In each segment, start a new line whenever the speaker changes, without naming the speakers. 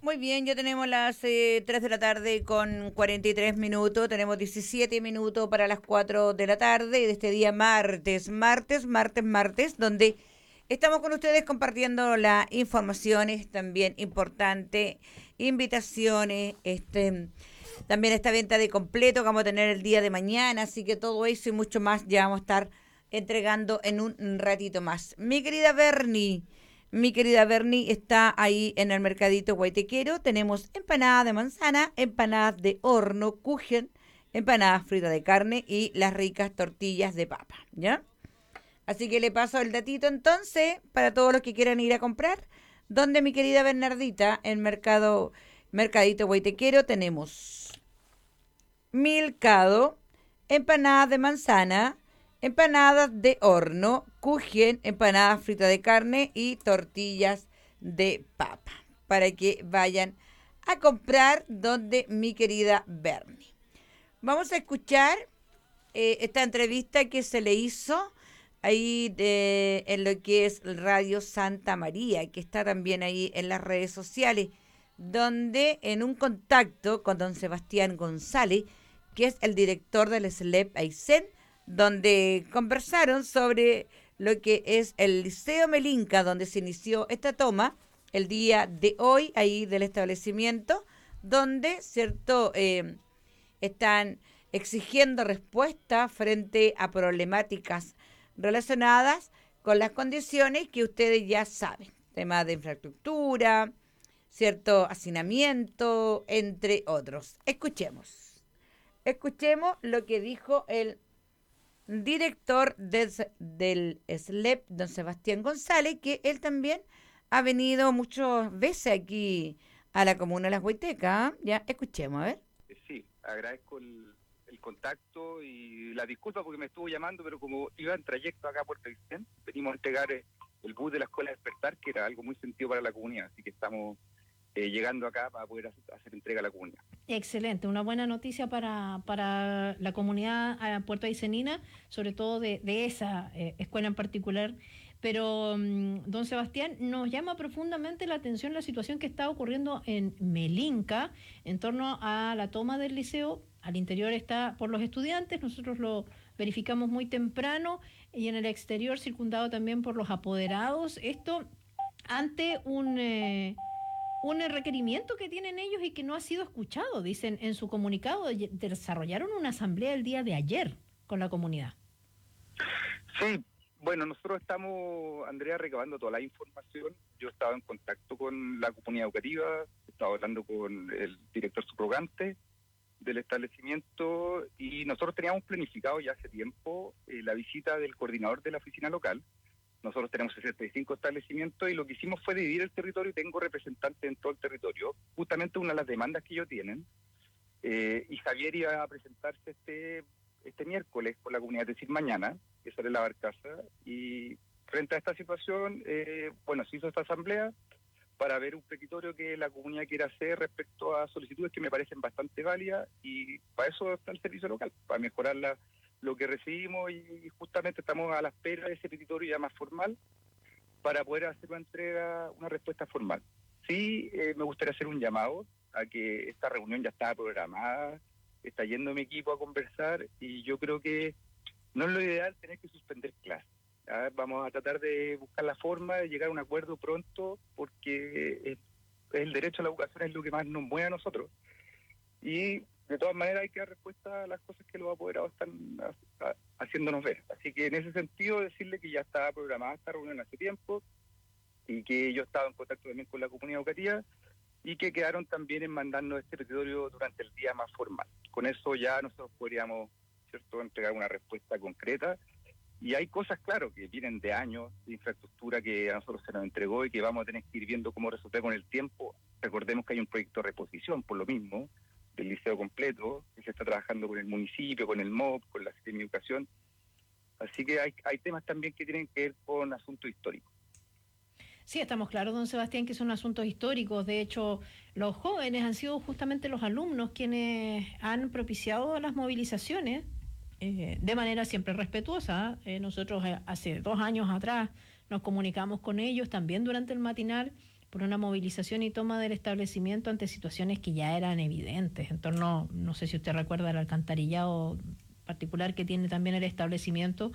Muy bien, ya tenemos las 3 de la tarde con 43 minutos, tenemos 17 minutos para las 4 de la tarde de este día martes, donde estamos con ustedes compartiendo las informaciones también importantes, invitaciones, también esta venta de completo que vamos a tener el día de mañana, así que todo eso y mucho más ya vamos a estar entregando en un ratito más. Mi querida Bernie está ahí en el mercadito guaitequero. Tenemos empanada de manzana, empanadas de horno, kuchen, empanadas fritas de carne y las ricas tortillas de papa, ¿ya? Así que le paso el datito entonces para todos los que quieran ir a comprar. Donde mi querida Bernardita, en Mercadito Guaitequero, tenemos milcado, empanadas de manzana, empanadas de horno, kuchen, empanadas fritas de carne y tortillas de papa. Para que vayan a comprar donde mi querida Bernie. Vamos a escuchar esta entrevista que se le hizo en lo que es Radio Santa María, que está también ahí en las redes sociales, donde en un contacto con don Sebastián González, que es el director del SLEP Aysén, donde conversaron sobre lo que es el Liceo Melinca, donde se inició esta toma el día de hoy, ahí del establecimiento, donde, ¿cierto?, están exigiendo respuesta frente a problemáticas relacionadas con las condiciones que ustedes ya saben, temas de infraestructura, cierto hacinamiento, entre otros. Escuchemos lo que dijo el director del SLEP, don Sebastián González, que él también ha venido muchas veces aquí a la comuna de Las Huaytecas. Ya, escuchemos, a ver.
Sí, agradezco el contacto y la disculpa porque me estuvo llamando, pero como iba en trayecto acá a Puerto Vicente, venimos a entregar el bus de la Escuela Despertar, que era algo muy sentido para la comunidad, así que estamos llegando acá para poder hacer entrega a la comunidad.
Excelente, una buena noticia para la comunidad puertoaicenina, sobre todo de esa escuela en particular. Pero, don Sebastián, nos llama profundamente la atención la situación que está ocurriendo en Melinca en torno a la toma del liceo. Al interior está por los estudiantes, nosotros lo verificamos muy temprano, y en el exterior circundado también por los apoderados. Esto ante un requerimiento que tienen ellos y que no ha sido escuchado. Dicen en su comunicado, desarrollaron una asamblea el día de ayer con la comunidad.
Sí, bueno, nosotros estamos, Andrea, recabando toda la información. Yo estaba en contacto con la comunidad educativa, estaba hablando con el director subrogante del establecimiento y nosotros teníamos planificado ya hace tiempo la visita del coordinador de la oficina local. Nosotros tenemos 65 establecimientos y lo que hicimos fue dividir el territorio y tengo representantes en todo el territorio. Justamente una de las demandas que ellos tienen, y Javier iba a presentarse este miércoles por la comunidad, es decir, mañana, que sale la barcaza, y frente a esta situación, se hizo esta asamblea para ver un petitorio que la comunidad quiere hacer respecto a solicitudes que me parecen bastante válidas, y para eso está el servicio local, para mejorar lo que recibimos, y justamente estamos a la espera de ese petitorio ya más formal para poder hacer una respuesta formal. Sí, me gustaría hacer un llamado a que esta reunión ya estaba programada, está yendo mi equipo a conversar y yo creo que no es lo ideal tener que suspender clases. Vamos a tratar de buscar la forma de llegar a un acuerdo pronto porque el derecho a la educación es lo que más nos mueve a nosotros. Y de todas maneras hay que dar respuesta a las cosas que los apoderados están haciéndonos ver. Así que en ese sentido decirle que ya estaba programada esta reunión hace tiempo y que yo estaba en contacto también con la comunidad educativa y que quedaron también en mandarnos este petitorio durante el día más formal. Con eso ya nosotros podríamos, ¿cierto?, entregar una respuesta concreta. Y hay cosas, claro, que vienen de años de infraestructura que a nosotros se nos entregó y que vamos a tener que ir viendo cómo resolver con el tiempo. Recordemos que hay un proyecto de reposición, por lo mismo, del liceo completo, que se está trabajando con el municipio, con el MOP, con la Secretaría de Educación. Así que hay temas también que tienen que ver con asuntos históricos.
Sí, estamos claros, don Sebastián, que son asuntos históricos. De hecho, los jóvenes han sido justamente los alumnos quienes han propiciado las movilizaciones de manera siempre respetuosa. Nosotros hace 2 años atrás nos comunicamos con ellos también durante el matinal por una movilización y toma del establecimiento ante situaciones que ya eran evidentes, en torno, no sé si usted recuerda el alcantarillado particular que tiene también el establecimiento.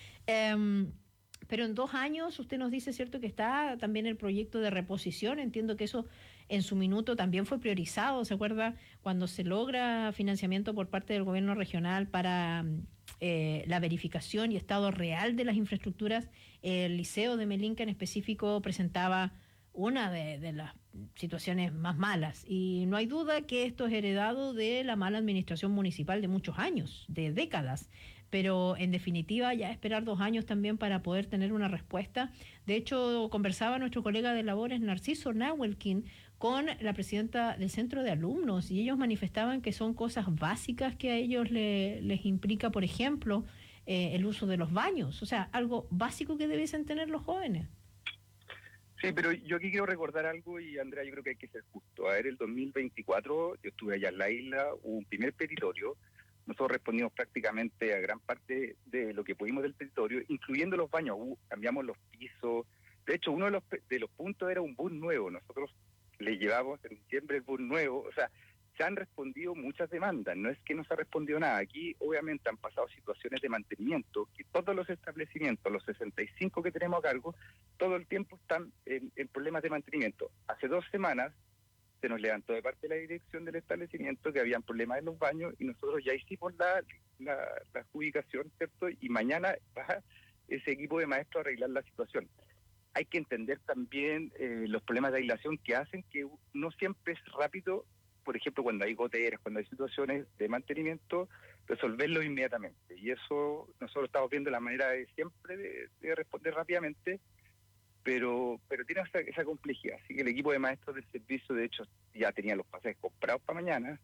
Pero en 2 años usted nos dice, ¿cierto?, que está también el proyecto de reposición. Entiendo que eso en su minuto también fue priorizado. ¿Se acuerda cuando se logra financiamiento por parte del gobierno regional para la verificación y estado real de las infraestructuras? El Liceo de Melinca en específico presentaba una de las situaciones más malas. Y no hay duda que esto es heredado de la mala administración municipal de muchos años, de décadas. Pero en definitiva ya esperar 2 años también para poder tener una respuesta. De hecho, conversaba nuestro colega de labores, Narciso Nahuelkin, con la presidenta del centro de alumnos, y ellos manifestaban que son cosas básicas que a ellos les implica, por ejemplo, el uso de los baños, o sea, algo básico que debiesen tener los jóvenes.
Sí, pero yo aquí quiero recordar algo, y Andrea, yo creo que hay que ser justo. A ver, el 2024, yo estuve allá en la isla, hubo un primer petitorio. Nosotros respondimos prácticamente a gran parte de lo que pudimos del territorio, incluyendo los baños. Cambiamos los pisos. De hecho, uno de los puntos era un bus nuevo. Nosotros le llevamos en diciembre el bus nuevo. O sea, se han respondido muchas demandas. No es que no se ha respondido nada. Aquí, obviamente, han pasado situaciones de mantenimiento, que todos los establecimientos, los 65 que tenemos a cargo, todo el tiempo están en problemas de mantenimiento. Hace 2 semanas, se nos levantó de parte de la dirección del establecimiento que habían problemas en los baños, y nosotros ya hicimos la adjudicación, ¿cierto? Y mañana va ese equipo de maestros a arreglar la situación. Hay que entender también los problemas de aislación que hacen que no siempre es rápido, por ejemplo, cuando hay goteras, cuando hay situaciones de mantenimiento, resolverlo inmediatamente. Y eso nosotros estamos viendo la manera de siempre de responder rápidamente, pero tiene esa complejidad. Así que el equipo de maestros del servicio, de hecho, ya tenía los pasajes comprados para mañana,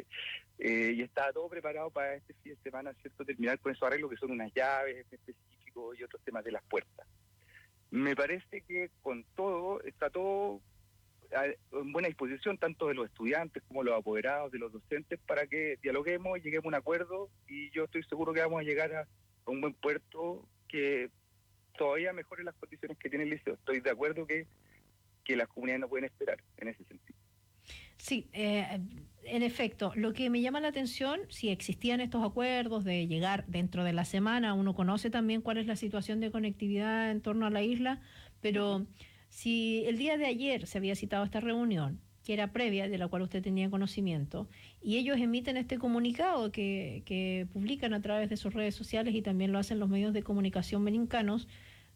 y estaba todo preparado para este fin de semana, ¿cierto?, terminar con esos arreglos que son unas llaves en específico y otros temas de las puertas. Me parece que con todo, está todo en buena disposición, tanto de los estudiantes como de los apoderados, de los docentes, para que dialoguemos, lleguemos a un acuerdo, y yo estoy seguro que vamos a llegar a un buen puerto que todavía mejore las condiciones que tiene el liceo. Estoy de acuerdo que las comunidades no pueden esperar en ese sentido.
Sí, en efecto, lo que me llama la atención, si existían estos acuerdos de llegar dentro de la semana, uno conoce también cuál es la situación de conectividad en torno a la isla, pero si el día de ayer se había citado esta reunión, que era previa, de la cual usted tenía conocimiento, y ellos emiten este comunicado que publican a través de sus redes sociales y también lo hacen los medios de comunicación melincanos,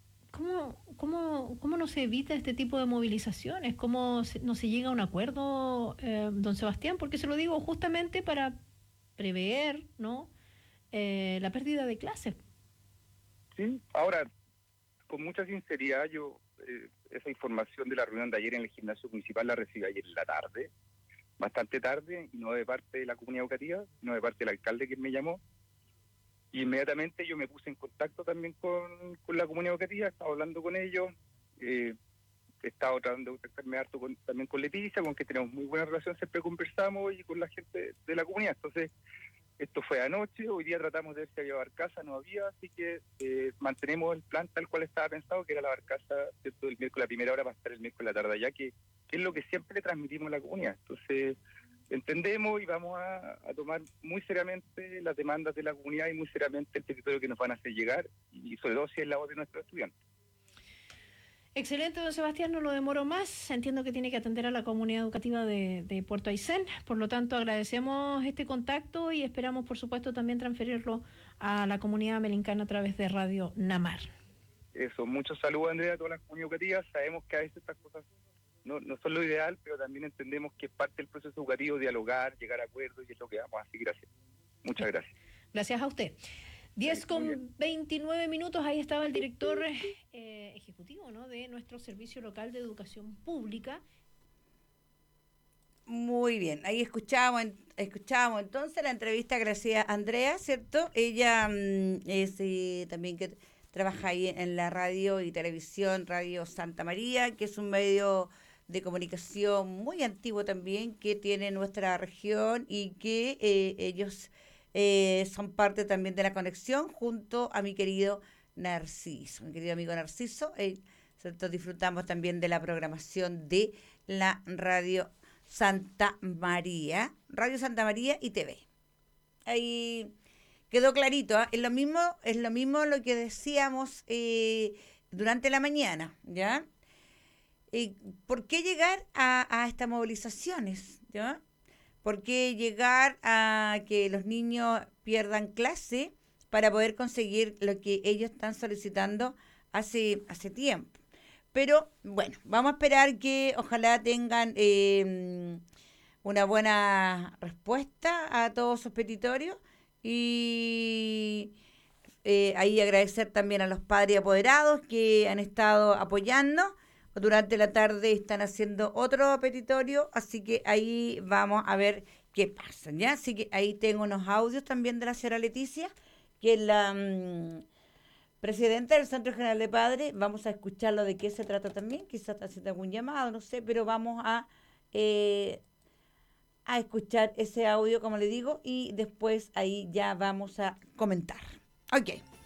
¿cómo no se evita este tipo de movilizaciones? ¿Cómo no se llega a un acuerdo, don Sebastián? Porque se lo digo justamente para prever, ¿no?, la pérdida de clases.
Sí, ahora, con mucha sinceridad, yo esa información de la reunión de ayer en el gimnasio municipal la recibí ayer en la tarde, bastante tarde, y no de parte de la comunidad educativa, no de parte del alcalde, que me llamó. Y inmediatamente yo me puse en contacto también con la comunidad educativa, estaba hablando con ellos, he estado tratando de contactarme harto también con Leticia, con que tenemos muy buena relación, siempre conversamos, y con la gente de la comunidad. Entonces, esto fue anoche, hoy día tratamos de ver si había barcaza, no había, así que mantenemos el plan tal cual estaba pensado, que era la barcaza, ¿cierto?, el miércoles a primera hora, va a estar el miércoles a la tarde allá, que es lo que siempre le transmitimos a la comunidad. Entonces, entendemos y vamos a tomar muy seriamente las demandas de la comunidad y muy seriamente el territorio que nos van a hacer llegar, y sobre todo si es la voz de nuestros estudiantes.
Excelente, don Sebastián, no lo demoro más. Entiendo que tiene que atender a la comunidad educativa de Puerto Aysén. Por lo tanto, agradecemos este contacto y esperamos, por supuesto, también transferirlo a la comunidad melincana a través de Radio Namar.
Eso, muchos saludos, Andrea, a todas las comunidades educativas. Sabemos que a veces estas cosas no son lo ideal, pero también entendemos que es parte del proceso educativo dialogar, llegar a acuerdos, y es lo que vamos a seguir haciendo. Muchas gracias.
Gracias a usted. 10:29, ahí estaba el director ejecutivo, ¿no?, de nuestro Servicio Local de Educación Pública.
Muy bien, ahí escuchábamos entonces la entrevista a Gracia Andrea, ¿cierto? Ella es también que trabaja ahí en la radio y televisión, Radio Santa María, que es un medio de comunicación muy antiguo también que tiene nuestra región, y que ellos son parte también de la conexión junto a mi querido Narciso, mi querido amigo Narciso. Nosotros disfrutamos también de la programación de la Radio Santa María y TV. Ahí quedó clarito, ¿eh? Es lo mismo lo que decíamos durante la mañana, ¿ya? ¿Por qué llegar a estas movilizaciones, ¿ya? ¿Por qué llegar a que los niños pierdan clase para poder conseguir lo que ellos están solicitando hace tiempo? Pero bueno, vamos a esperar que ojalá tengan una buena respuesta a todos sus petitorios y ahí agradecer también a los padres apoderados que han estado apoyando. Durante la tarde están haciendo otro petitorio, así que ahí vamos a ver qué pasa, ¿ya? Así que ahí tengo unos audios también de la señora Leticia, que es la presidenta del Centro General de Padres. Vamos a escucharlo de qué se trata también, quizás está haciendo algún llamado, no sé, pero vamos a escuchar ese audio, como le digo, y después ahí ya vamos a comentar. Ok.